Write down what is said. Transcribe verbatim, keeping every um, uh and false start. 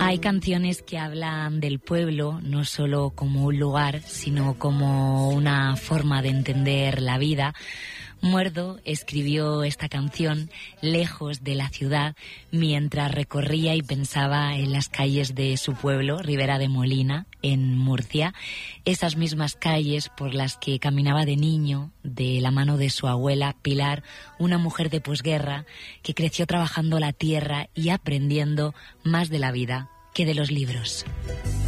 Hay canciones que hablan del pueblo, no solo como un lugar, sino como una forma de entender la vida. Muerdo escribió esta canción lejos de la ciudad mientras recorría y pensaba en las calles de su pueblo, Ribera de Molina, en Murcia, esas mismas calles por las que caminaba de niño de la mano de su abuela Pilar, una mujer de posguerra que creció trabajando la tierra y aprendiendo más de la vida que de los libros.